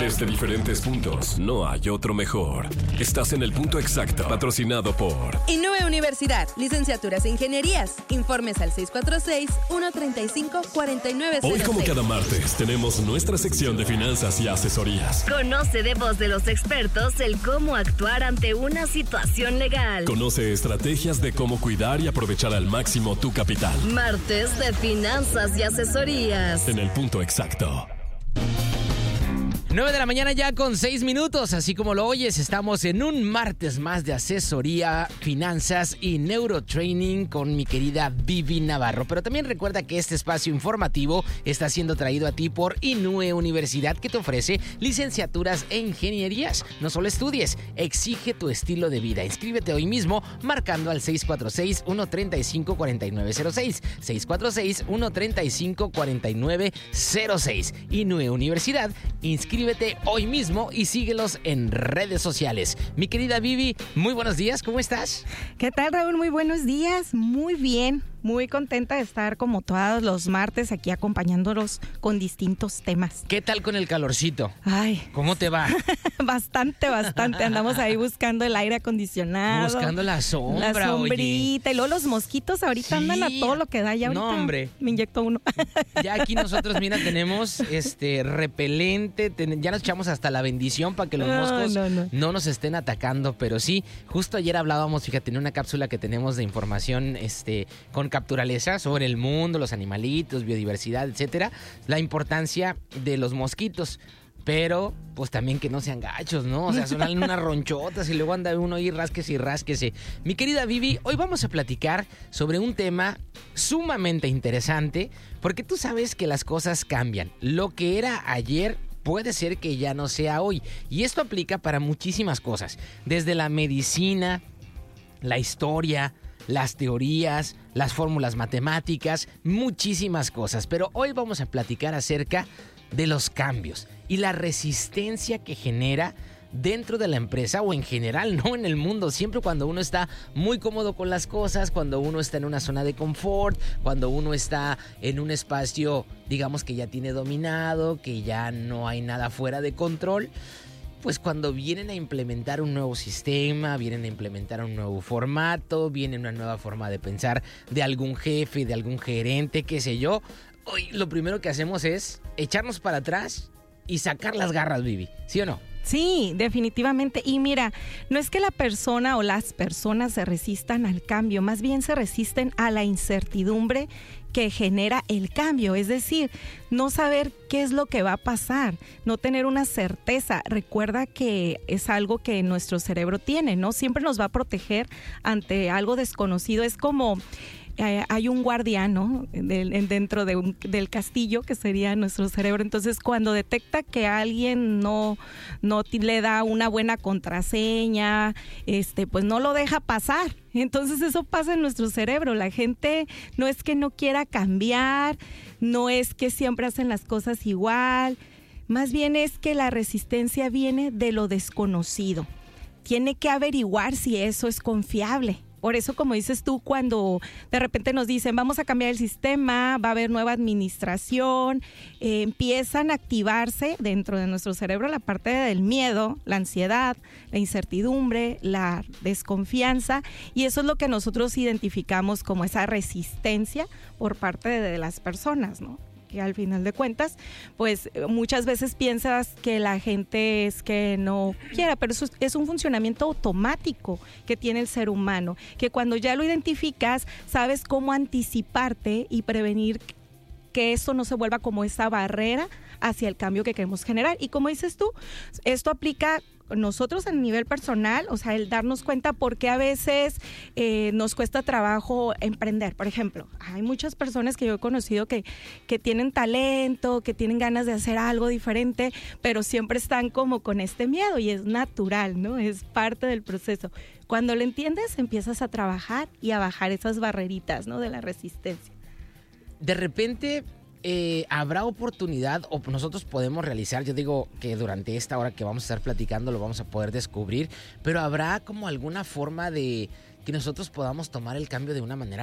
Desde diferentes puntos, no hay otro mejor. Estás en el punto exacto, patrocinado por Inúe Universidad, licenciaturas e ingenierías. Informes al 646-135-4906. Hoy, como cada martes, tenemos nuestra sección de finanzas y asesorías. Conoce de voz de los expertos el cómo actuar ante una situación legal. Conoce estrategias de cómo cuidar y aprovechar al máximo tu capital. Martes de finanzas y asesorías. En el punto exacto. 9 de la mañana ya con 6 minutos, así como lo oyes, estamos en un martes más de asesoría, finanzas y neurotraining con mi querida Vivi Navarro. Pero también recuerda que este espacio informativo está siendo traído a ti por Inúe Universidad, que te ofrece licenciaturas e ingenierías. No solo estudies, exige tu estilo de vida. Inscríbete hoy mismo marcando al 646-135-4906. 646-135-4906. Inúe Universidad, inscríbete hoy mismo y síguelos en redes sociales. Mi querida Vivi, muy buenos días, ¿cómo estás? ¿Qué tal, Raúl? Muy buenos días, muy bien. Muy contenta de estar como todos los martes aquí acompañándolos con distintos temas. ¿Qué tal con el calorcito? Ay. ¿Cómo te va? Bastante. Andamos ahí buscando el aire acondicionado. Buscando la sombra, la sombrita. Oye. Y luego los mosquitos ahorita andan a todo lo que da. Ya ahorita no, hombre. Me inyectó uno. Ya aquí nosotros, mira, tenemos repelente. Ya nos echamos hasta la bendición para que los moscos no nos estén atacando. Pero sí, justo ayer hablábamos, fíjate, en una cápsula que tenemos de información con capturaleza sobre el mundo, los animalitos, biodiversidad, etcétera, la importancia de los mosquitos, pero pues también que no sean gachos, ¿no? O sea, son unas ronchotas y luego anda uno ahí rásquese y rásquese. Mi querida Vivi, hoy vamos a platicar sobre un tema sumamente interesante, porque tú sabes que las cosas cambian. Lo que era ayer puede ser que ya no sea hoy, y esto aplica para muchísimas cosas, desde la medicina, la historia, las teorías, las fórmulas matemáticas, muchísimas cosas. Pero hoy vamos a platicar acerca de los cambios y la resistencia que genera dentro de la empresa o en general, no en el mundo. Siempre cuando uno está muy cómodo con las cosas, cuando uno está en una zona de confort, cuando uno está en un espacio, digamos, que ya tiene dominado, que ya no hay nada fuera de control, pues cuando vienen a implementar un nuevo sistema, vienen a implementar un nuevo formato, viene una nueva forma de pensar de algún jefe, de algún gerente, qué sé yo, hoy lo primero que hacemos es echarnos para atrás y sacar las garras, Vivi, ¿sí o no? Sí, definitivamente. Y mira, no es que la persona o las personas se resistan al cambio, más bien se resisten a la incertidumbre que genera el cambio, es decir, no saber qué es lo que va a pasar, no tener una certeza. Recuerda que es algo que nuestro cerebro tiene, ¿no? Siempre nos va a proteger ante algo desconocido. Es como hay un guardián, ¿no? Dentro del castillo, que sería nuestro cerebro. Entonces, cuando detecta que alguien no le da una buena contraseña, pues no lo deja pasar. Entonces eso pasa en nuestro cerebro. La gente no es que no quiera cambiar, no es que siempre hacen las cosas igual, más bien es que la resistencia viene de lo desconocido. Tiene que averiguar si eso es confiable. Por eso, como dices tú, cuando de repente nos dicen vamos a cambiar el sistema, va a haber nueva administración, empiezan a activarse dentro de nuestro cerebro la parte del miedo, la ansiedad, la incertidumbre, la desconfianza, y eso es lo que nosotros identificamos como esa resistencia por parte de las personas, ¿no? Que al final de cuentas, pues muchas veces piensas que la gente es que no quiera, pero eso es un funcionamiento automático que tiene el ser humano, que cuando ya lo identificas, sabes cómo anticiparte y prevenir que esto no se vuelva como esa barrera hacia el cambio que queremos generar. Y como dices tú, esto aplica nosotros a nivel personal, o sea, el darnos cuenta por qué a veces nos cuesta trabajo emprender. Por ejemplo, hay muchas personas que yo he conocido que tienen talento, que tienen ganas de hacer algo diferente, pero siempre están como con este miedo, y es natural, ¿no? Es parte del proceso. Cuando lo entiendes, empiezas a trabajar y a bajar esas barreritas, ¿no? De la resistencia. De repente habrá oportunidad, o nosotros podemos realizar, yo digo que durante esta hora que vamos a estar platicando lo vamos a poder descubrir, pero habrá como alguna forma de que nosotros podamos tomar el cambio de una manera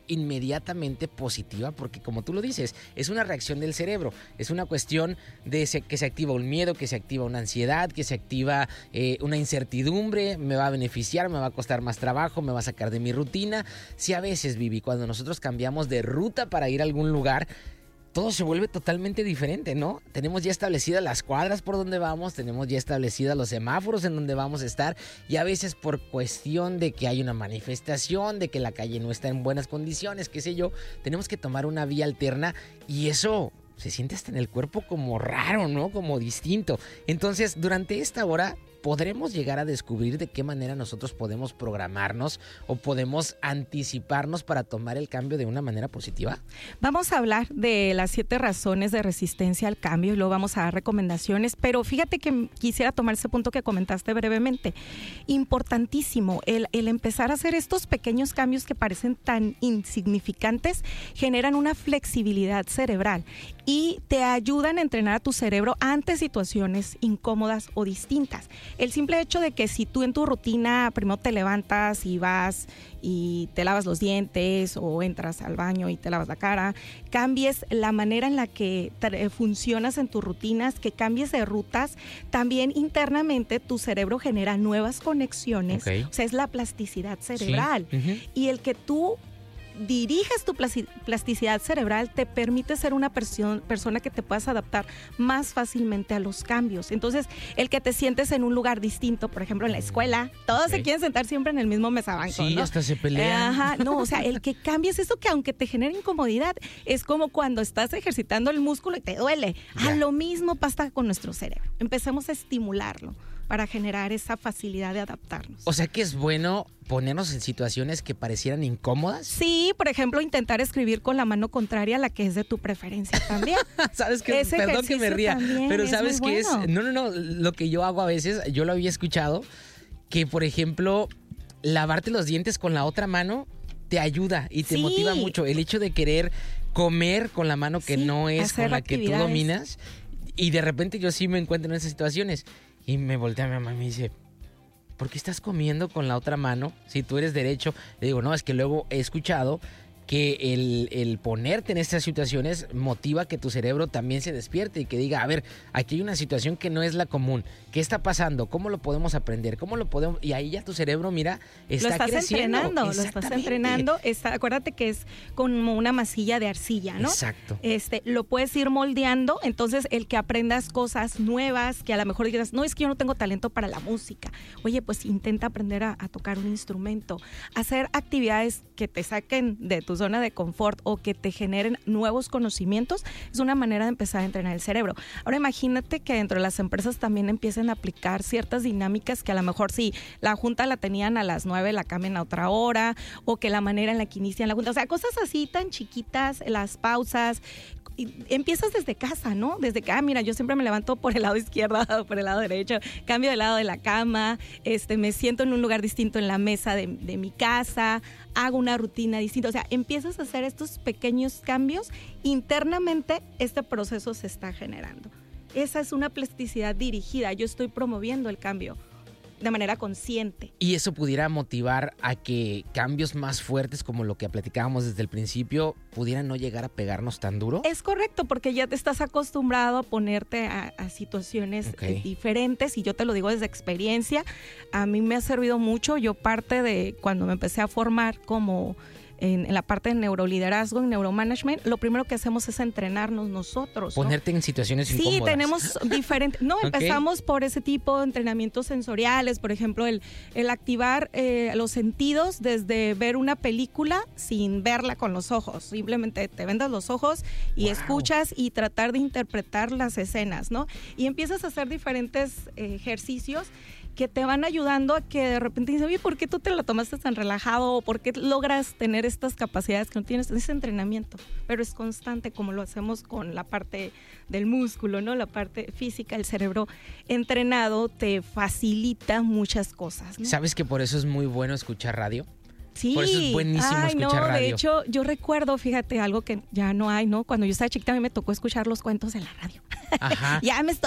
inmediatamente positiva, porque como tú lo dices, es una reacción del cerebro, es una cuestión de que se activa un miedo, que se activa una ansiedad, que se activa una incertidumbre, me va a beneficiar, me va a costar más trabajo, me va a sacar de mi rutina. Si a veces, Vivi, cuando nosotros cambiamos de ruta para ir a algún lugar, todo se vuelve totalmente diferente, ¿no? Tenemos ya establecidas las cuadras por donde vamos, tenemos ya establecidas los semáforos en donde vamos a estar, y a veces por cuestión de que hay una manifestación, de que la calle no está en buenas condiciones, qué sé yo, tenemos que tomar una vía alterna, y eso se siente hasta en el cuerpo como raro, ¿no? Como distinto. Entonces, durante esta hora podremos llegar a descubrir de qué manera nosotros podemos programarnos o podemos anticiparnos para tomar el cambio de una manera positiva. Vamos a hablar de las 7 razones de resistencia al cambio y luego vamos a dar recomendaciones, pero fíjate que quisiera tomar ese punto que comentaste brevemente. Importantísimo, el empezar a hacer estos pequeños cambios que parecen tan insignificantes generan una flexibilidad cerebral y te ayudan a entrenar a tu cerebro ante situaciones incómodas o distintas. El simple hecho de que si tú en tu rutina primero te levantas y vas y te lavas los dientes o entras al baño y te lavas la cara, cambies la manera en la que funcionas en tus rutinas, que cambies de rutas, también internamente tu cerebro genera nuevas conexiones, o sea, es la plasticidad cerebral. Sí. Y el que tú diriges tu plasticidad cerebral te permite ser una persona que te puedas adaptar más fácilmente a los cambios. Entonces, el que te sientes en un lugar distinto, por ejemplo en la escuela, todos se quieren sentar siempre en el mismo mesabanco, sí, ¿no? Hasta se pelean. Ajá, no, o sea, el que cambies eso, que aunque te genere incomodidad, es como cuando estás ejercitando el músculo y te duele. Lo mismo pasa con nuestro cerebro. Empecemos a estimularlo para generar esa facilidad de adaptarnos. O sea que es bueno ponernos en situaciones que parecieran incómodas. Sí, por ejemplo, intentar escribir con la mano contraria a la que es de tu preferencia también. ¿Sabes qué? Perdón que me ría, pero ¿sabes qué es? No, lo que yo hago a veces, yo lo había escuchado, que por ejemplo, lavarte los dientes con la otra mano te ayuda y te motiva mucho. El hecho de querer comer con la mano que no es con la que tú dominas, y de repente yo sí me encuentro en esas situaciones. Y me voltea a mi mamá y me dice, ¿por qué estás comiendo con la otra mano si tú eres derecho? Le digo, no, es que luego he escuchado que el ponerte en estas situaciones motiva que tu cerebro también se despierte y que diga, a ver, aquí hay una situación que no es la común. ¿Qué está pasando? ¿Cómo lo podemos aprender? ¿Cómo lo podemos? Y ahí ya tu cerebro, mira, está creciendo. Lo estás entrenando. Acuérdate que es como una masilla de arcilla, ¿no? Exacto. Lo puedes ir moldeando, entonces el que aprendas cosas nuevas, que a lo mejor digas, no, es que yo no tengo talento para la música. Oye, pues intenta aprender a tocar un instrumento, hacer actividades que te saquen de tu zona de confort o que te generen nuevos conocimientos, es una manera de empezar a entrenar el cerebro. Ahora imagínate que dentro de las empresas también empiecen a aplicar ciertas dinámicas que a lo mejor si la junta la tenían a las 9, la cambien a otra hora, o que la manera en la que inician la junta, o sea, cosas así tan chiquitas, las pausas. Y empiezas desde casa, ¿no? Desde que, mira, yo siempre me levanto por el lado izquierdo o por el lado derecho, cambio de lado de la cama, me siento en un lugar distinto en la mesa de mi casa, hago una rutina distinta. O sea, empiezas a hacer estos pequeños cambios, internamente este proceso se está generando. Esa es una plasticidad dirigida, yo estoy promoviendo el cambio de manera consciente. Y eso pudiera motivar a que cambios más fuertes, como lo que platicábamos desde el principio, pudieran no llegar a pegarnos tan duro. Es correcto, porque ya te estás acostumbrado a ponerte a situaciones diferentes, y yo te lo digo desde experiencia. A mí me ha servido mucho. Yo parte de cuando me empecé a formar como en la parte de neuroliderazgo, en neuromanagement, lo primero que hacemos es entrenarnos nosotros, ¿no? Ponerte en situaciones incómodas. Sí, tenemos diferentes. No, empezamos por ese tipo de entrenamientos sensoriales, por ejemplo, el activar los sentidos desde ver una película sin verla con los ojos. Simplemente te vendas los ojos y escuchas y tratar de interpretar las escenas, ¿no? Y empiezas a hacer diferentes ejercicios que te van ayudando a que de repente dices, oye, ¿por qué tú te lo tomaste tan relajado? ¿O por qué logras tener estas capacidades que no tienes? Es entrenamiento, pero es constante, como lo hacemos con la parte del músculo, ¿no? La parte física, el cerebro entrenado te facilita muchas cosas, ¿no? ¿Sabes que por eso es muy bueno escuchar radio? Sí. Por eso es buenísimo escuchar radio. De hecho, yo recuerdo, fíjate, algo que ya no hay, ¿no? Cuando yo estaba chiquita, a mí me tocó escuchar los cuentos en la radio. Ajá. Ya me estoy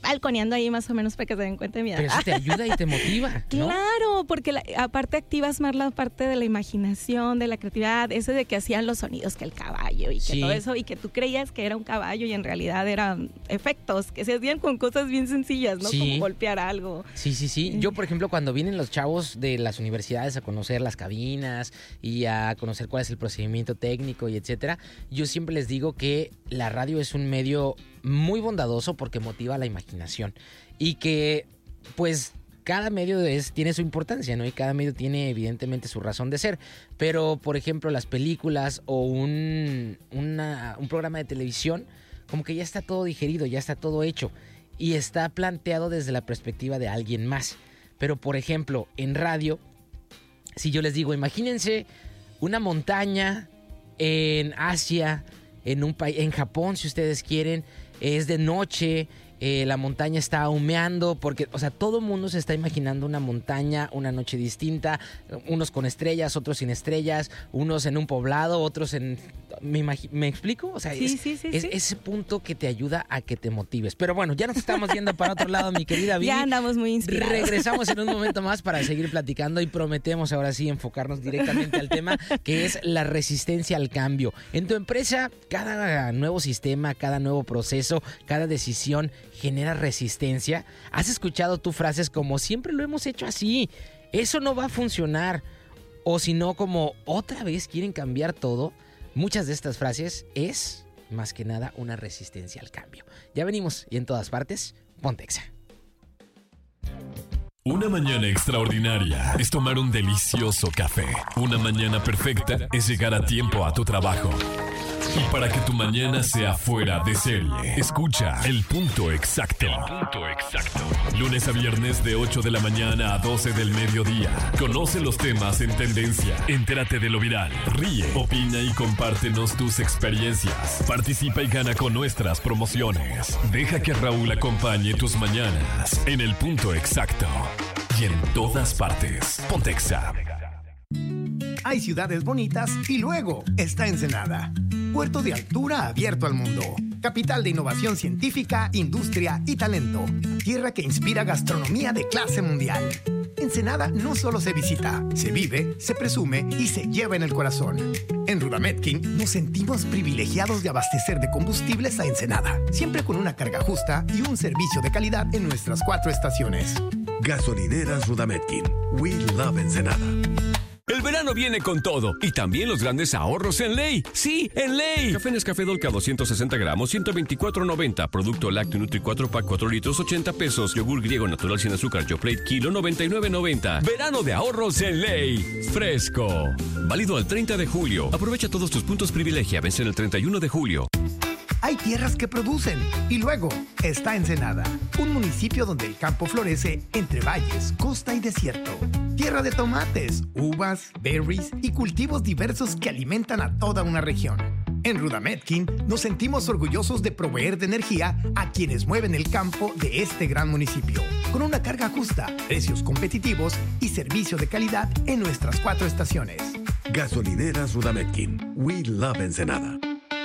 balconeando ahí más o menos para que se den cuenta de mi edad. Pero eso te ayuda y te motiva, ¿no? Claro, porque aparte activas más la parte de la imaginación, de la creatividad, ese de que hacían los sonidos que el caballo y que todo eso, y que tú creías que era un caballo y en realidad eran efectos que se hacían con cosas bien sencillas, ¿no? Como golpear algo. Sí. Yo, por ejemplo, cuando vienen los chavos de las universidades a conocer las cabinas y a conocer cuál es el procedimiento técnico y etcétera, yo siempre les digo que la radio es un medio muy bondadoso porque motiva la imaginación y que, pues, cada medio tiene su importancia, ¿no? Y cada medio tiene evidentemente su razón de ser. Pero, por ejemplo, las películas o un programa de televisión, como que ya está todo digerido, ya está todo hecho y está planteado desde la perspectiva de alguien más. Pero, por ejemplo, en radio, si yo les digo, imagínense una montaña en Asia, en Japón, si ustedes quieren, es de noche, la montaña está humeando, porque, o sea, todo el mundo se está imaginando una montaña, una noche distinta, unos con estrellas, otros sin estrellas, unos en un poblado, otros en... ¿Me explico? O sea, es ese punto que te ayuda a que te motives. Pero bueno, ya nos estamos yendo para otro lado, mi querida Viri. Ya andamos muy inspirados. Regresamos en un momento más para seguir platicando y prometemos ahora sí enfocarnos directamente al tema, que es la resistencia al cambio. En tu empresa, cada nuevo sistema, cada nuevo proceso, cada decisión genera resistencia. ¿Has escuchado tú frases como siempre lo hemos hecho así? Eso no va a funcionar. O si no, como otra vez quieren cambiar todo. Muchas de estas frases es, más que nada, una resistencia al cambio. Ya venimos y en todas partes, ponte Exa. Una mañana extraordinaria es tomar un delicioso café. Una mañana perfecta es llegar a tiempo a tu trabajo. Y para que tu mañana sea fuera de serie, escucha El Punto Exacto. Lunes a viernes de 8 de la mañana a 12 del mediodía. Conoce los temas en tendencia. Entérate de lo viral. Ríe, opina y compártenos tus experiencias. Participa y gana con nuestras promociones. Deja que Raúl acompañe tus mañanas en El Punto Exacto. Y en todas partes. Ponte Exa. Hay ciudades bonitas y luego está Ensenada. Puerto de altura abierto al mundo. Capital de innovación científica, industria y talento. Tierra que inspira gastronomía de clase mundial. Ensenada no solo se visita, se vive, se presume y se lleva en el corazón. En Rudametkin nos sentimos privilegiados de abastecer de combustibles a Ensenada, siempre con una carga justa y un servicio de calidad en nuestras 4 estaciones. Gasolineras Rudametkin. We love Ensenada. El verano viene con todo y también los grandes ahorros en Ley. Sí, en Ley. Café Nescafé Dolca 260 gramos, 124.90. Producto lácteo Nutri 4 pack 4 litros, 80 pesos. Yogur griego natural sin azúcar Yoplait kilo, 99.90. Verano de ahorros en Ley. Fresco. Válido al 30 de julio. Aprovecha todos tus puntos privilegia. Vencen el 31 de julio. Hay tierras que producen y luego está Ensenada, un municipio donde el campo florece entre valles, costa y desierto. Tierra de tomates, uvas, berries y cultivos diversos que alimentan a toda una región. En Rudametkin nos sentimos orgullosos de proveer de energía a quienes mueven el campo de este gran municipio, con una carga justa, precios competitivos y servicio de calidad en nuestras 4 estaciones. Gasolineras Rudametkin. We love Ensenada.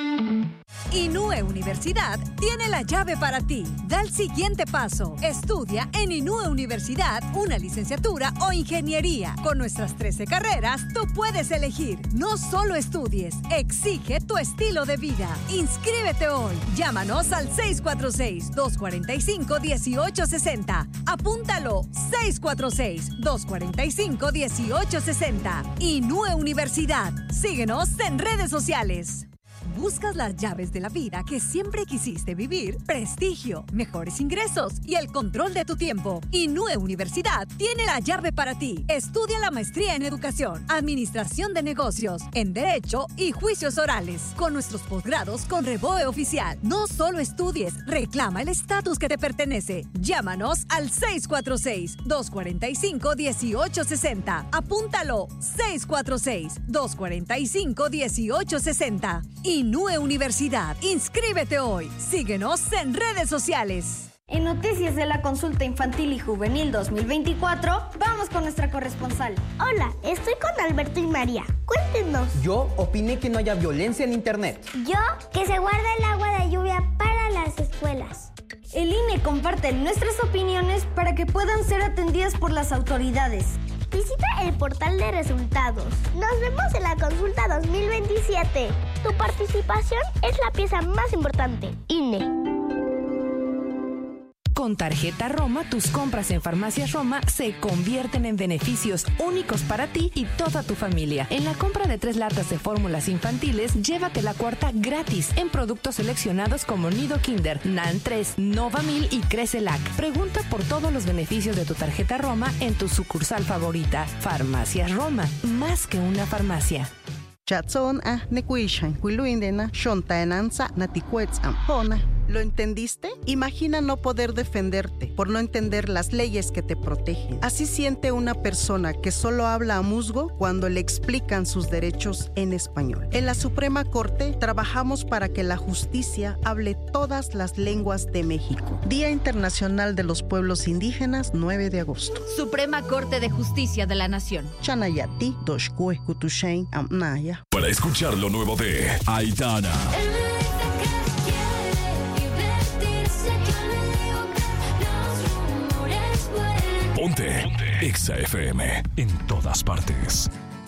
Inúe Universidad tiene la llave para ti. Da el siguiente paso. Estudia en Inúe Universidad una licenciatura o ingeniería. Con nuestras 13 carreras, tú puedes elegir. No solo estudies, exige tu estilo de vida. Inscríbete hoy. Llámanos al 646-245-1860. Apúntalo, 646-245-1860. Inúe Universidad. Síguenos en redes sociales. ¿Buscas las llaves de la vida que siempre quisiste vivir? Prestigio, mejores ingresos y el control de tu tiempo. Inúe Universidad tiene la llave para ti. Estudia la maestría en Educación, Administración de Negocios, en Derecho y Juicios Orales. Con nuestros posgrados con Reboe Oficial. No solo estudies, reclama el estatus que te pertenece. Llámanos al 646-245-1860. Apúntalo, 646-245-1860. Inúe Universidad. Inscríbete hoy. Síguenos en redes sociales. En Noticias de la Consulta Infantil y Juvenil 2024, vamos con nuestra corresponsal. Hola, estoy con Alberto y María. Cuéntenos. Yo opiné que no haya violencia en internet. Yo, que se guarde el agua de lluvia para las escuelas. El INE comparte nuestras opiniones para que puedan ser atendidas por las autoridades. Visita el portal de resultados. Nos vemos en la consulta 2027. Tu participación es la pieza más importante. INE. Con Tarjeta Roma, tus compras en Farmacias Roma se convierten en beneficios únicos para ti y toda tu familia. En la compra de 3 latas de fórmulas infantiles, llévate la cuarta gratis en productos seleccionados como Nido Kinder, NAN 3, Novamil y Crecelac. Pregunta por todos los beneficios de tu Tarjeta Roma en tu sucursal favorita. Farmacias Roma, más que una farmacia. ¿Lo entendiste? Imagina no poder defenderte por no entender las leyes que te protegen. Así siente una persona que solo habla a musgo cuando le explican sus derechos en español. En la Suprema Corte trabajamos para que la justicia hable todas las lenguas de México. Día Internacional de los Pueblos Indígenas, 9 de agosto. Suprema Corte de Justicia de la Nación. Chanayati, Doshkue, Kutushain, Amnaya. Para escuchar lo nuevo de Aitana. Ponte Exa FM en todas partes.